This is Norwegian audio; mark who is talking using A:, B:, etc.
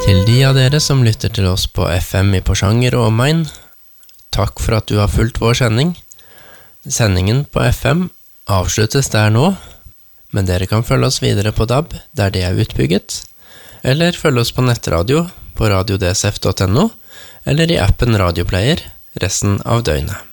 A: Til de av dere som lytter til oss på FM i Porsanger og omegn, takk for at du har fulgt vår sending. Sendingen på FM avsluttes der nå, men dere kan følge oss videre på DAB der det er utbygget, eller følge oss på nettradio på radiodesf.no, eller i appen Radioplayer resten av døgnet.